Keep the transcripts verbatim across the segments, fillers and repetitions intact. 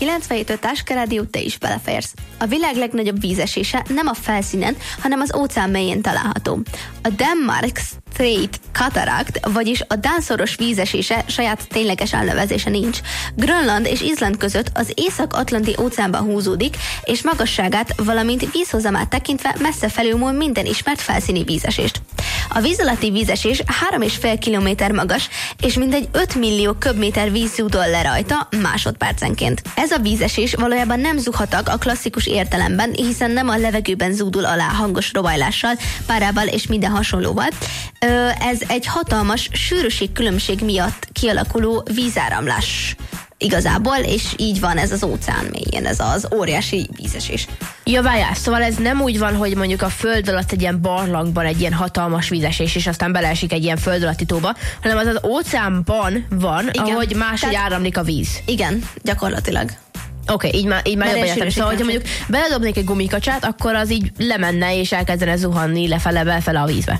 kilencvenhét öt Táska Rádió, te is beleférsz. A világ legnagyobb vízesése nem a felszínen, hanem az óceán mélyén található. A Denmark Strait Cataract, vagyis a Dán-szoros vízesése saját tényleges elnevezése nincs. Grönland és Izland között az Észak-Atlanti óceánban húzódik, és magasságát, valamint vízhozamát tekintve messze felülmúl minden ismert felszíni vízesést. A víz alatti vízesés három és fél kilométer magas, és mindegy öt millió köbméter víz zúdul le rajta másodpercenként. Ez a vízesés valójában nem zuhatag a klasszikus értelemben, hiszen nem a levegőben zúdul alá hangos robajlással, párával és minden hasonlóval. Ez egy hatalmas sűrűség különbség miatt kialakuló vízáramlás igazából, és így van ez az óceán mélyén, ez az óriási vízesés. Ja, várjál, szóval ez nem úgy van, hogy mondjuk a föld alatt egy ilyen barlangban egy ilyen hatalmas vízesés, és aztán beleesik egy ilyen föld alatti tóba, hanem az az óceánban van, igen, ahogy máshogy tehát áramlik a víz. Igen, gyakorlatilag. Oké, okay, így már, így már jobban értem. Szóval, hogyha mondjuk beledobnék egy gumikacsát, akkor az így lemenne, és elkezdene zuhanni lefele, belefele a vízbe.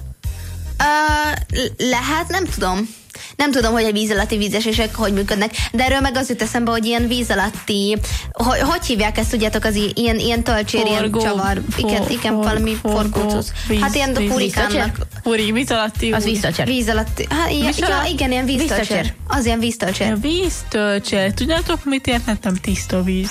Uh, lehet, nem tudom. Nem tudom, hogy a víz alatti vízesések hogy működnek, de erről meg az jut eszembe, hogy ilyen víz alatti, hogy, hogy hívják ezt, tudjátok, az ilyen, ilyen tölcsér, ilyen csavar, for, igen, igen, for, valami forgócuz. Hát ilyen hurikánnak. Huri, víz alatti. Az víztölcsér. Víz alatti, hát ilyen, ja, igen, ilyen víztölcsér. Az ilyen víztölcsér. Ja, víztölcsér. Tudjátok, mit értettem? Tiszta víz.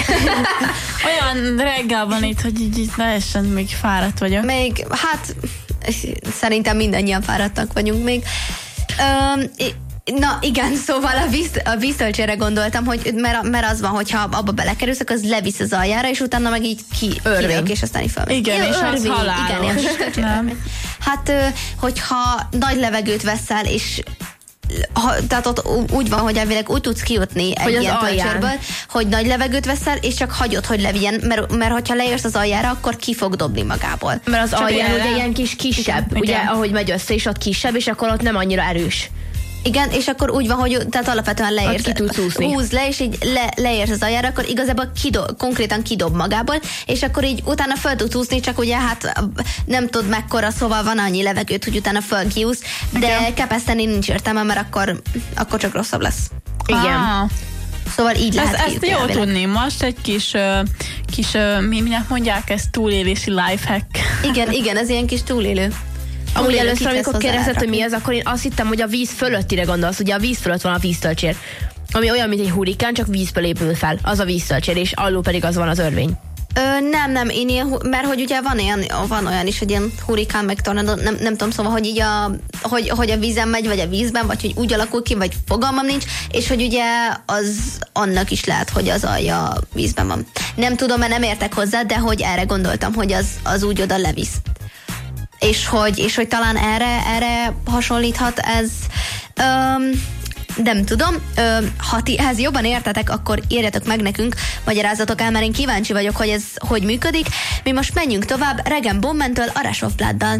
Olyan reggel van itt, hogy így, így teljesen még fáradt vagyok. Még, hát szerintem mindannyian fáradtak vagyunk még. Um, na igen, szóval a, víz, a víztölcsére gondoltam, hogy mert, mert az van, hogyha abba belekerülsz, akkor az levisz az aljára, és utána meg így ki, kilök, és aztán így felmegy. Igen, és az halálos. Igen, hát, hogyha nagy levegőt veszel, és ha, tehát ott úgy van, hogy elvileg úgy tudsz kijutni egy ilyen tölcsérből, hogy nagy levegőt veszel, és csak hagyod, hogy levigyen, mert, mert hogyha leérsz az aljára, akkor ki fog dobni magából. Mert az csak alján ugye ilyen kis kisebb, igen, ugye, igen, ahogy megy össze, és ott kisebb, és akkor ott nem annyira erős. Igen, és akkor úgy van, hogy tehát alapvetően leérsz, ki tudsz úszni. Húz le, és így le, leérsz az aljára, akkor igazából kidob, konkrétan kidob magából, és akkor így utána föl tudsz úszni, csak ugye hát nem tud mekkora, szóval van annyi levegőt, hogy utána fölkiúsz, de igen, kepeszteni nincs értelme, mert akkor, akkor csak rosszabb lesz. Igen. Ah. Szóval így lehet ezt, ezt jó tudni. Most egy kis, kis mi minek mondják, ez túlélési lifehack. Igen, igen, ez ilyen kis túlélő. Amúgy először, amikor kérdezett, hogy mi ez, akkor én azt hittem, hogy a víz fölöttire gondolsz. Ugye a víz fölött van a víztölcsér, ami olyan, mint egy hurikán, csak vízből épül fel. Az a víztölcsér, és alul pedig az van az örvény. Ö, nem, nem, én ilyen, mert hogy ugye van olyan, van olyan is, hogy ilyen hurikán meg tornádó, nem, nem tudom, szóval, hogy így a, hogy, hogy a vízen megy, vagy a vízben, vagy hogy úgy alakul ki, vagy fogalmam nincs, és hogy ugye az annak is lehet, hogy az alja a vízben van. Nem tudom, mert nem értek hozzá, de hogy erre gondoltam, hogy az, az úgy oda levisz. És hogy, és hogy talán erre, erre hasonlíthat ez, öm, nem tudom, öm, ha ti ehhez jobban értetek, akkor írjatok meg nekünk, magyarázatok el, mert én kíváncsi vagyok, hogy ez hogy működik. Mi most menjünk tovább Regen Bowman-től a Rush of Blood-dal.